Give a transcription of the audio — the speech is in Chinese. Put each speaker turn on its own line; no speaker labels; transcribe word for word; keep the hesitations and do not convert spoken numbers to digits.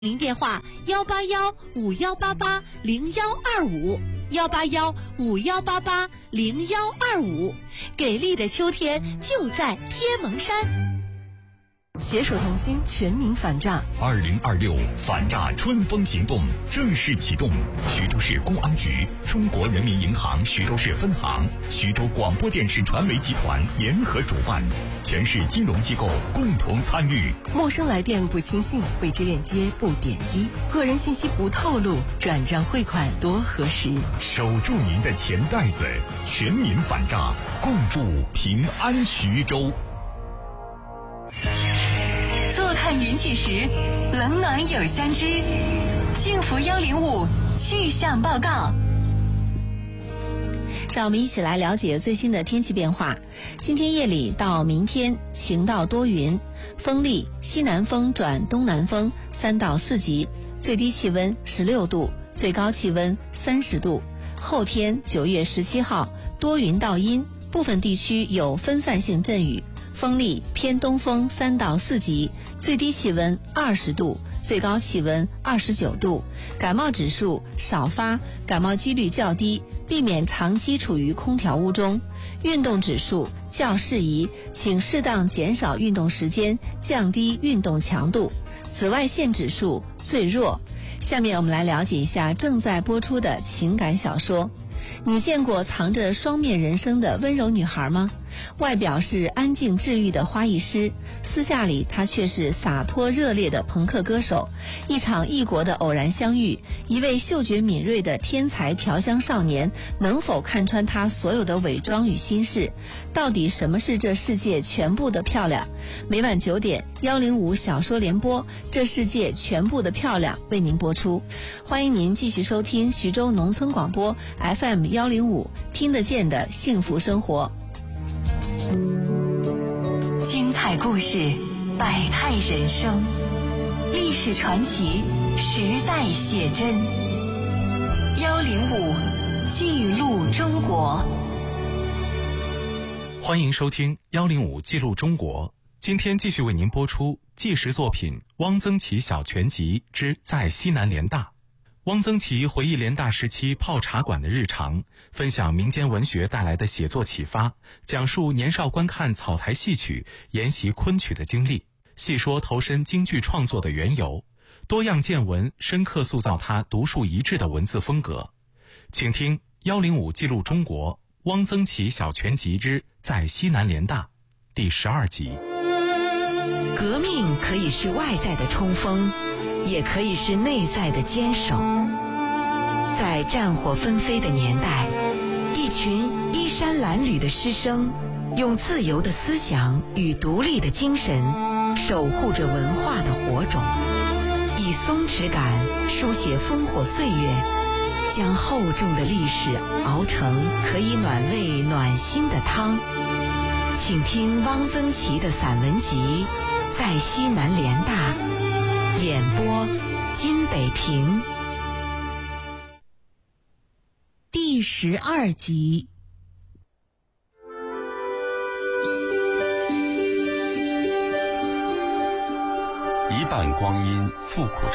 您电话幺八幺五幺八八零幺二五幺八幺五幺八八零幺二五，给力的秋天就在天门山。
携手同心，全民反诈。
二零二六反诈春风行动正式启动，徐州市公安局、中国人民银行徐州市分行、徐州广播电视传媒集团联合主办，全市金融机构共同参与。
陌生来电不轻信，未知链接不点击，个人信息不透露，转账汇款多核实。
守住您的钱袋子，全民反诈，共筑平安徐州。
坐看云起时，冷暖有相知。幸福幺零五气象报告。
让我们一起来了解最新的天气变化。今天夜里到明天晴到多云，风力西南风转东南风三到四级，最低气温十六度，最高气温三十度。后天九月十七号多云到阴，部分地区有分散性阵雨，风力偏东风三到四级，最低气温二十度，最高气温二十九度。感冒指数少发，感冒几率较低，避免长期处于空调屋中。运动指数较适宜，请适当减少运动时间，降低运动强度。紫外线指数最弱。下面我们来了解一下正在播出的情感小说。你见过藏着双面人生的温柔女孩吗？外表是安静治愈的花艺师，私下里她却是洒脱热烈的朋克歌手。一场异国的偶然相遇，一位嗅觉敏锐的天才调香少年，能否看穿她所有的伪装与心事？到底什么是这世界全部的漂亮？每晚九点幺零五小说联播，这世界全部的漂亮为您播出。欢迎您继续收听徐州农村广播 F M 幺零五，听得见的幸福生活。
精彩故事，百态人生，历史传奇，时代写真。幺零五记录中国。
欢迎收听幺零五记录中国。今天继续为您播出纪实作品《汪曾祺小全集之在西南联大》。汪曾祺回忆联大时期泡茶馆的日常，分享民间文学带来的写作启发，讲述年少观看草台戏曲、研习昆曲的经历，细说投身京剧创作的缘由，多样见闻深刻塑造他独树一帜的文字风格。请听幺零五记录中国汪曾祺小全集之在西南联大第十二集。
革命可以是外在的冲锋，也可以是内在的坚守。在战火纷飞的年代，一群衣衫褴褛的师生，用自由的思想与独立的精神，守护着文化的火种，以松弛感书写烽火岁月，将厚重的历史熬成可以暖胃暖心的汤。请听汪曾祺的散文集《在西南联大》，演播金北平。
第十二集。
一半光阴，复苦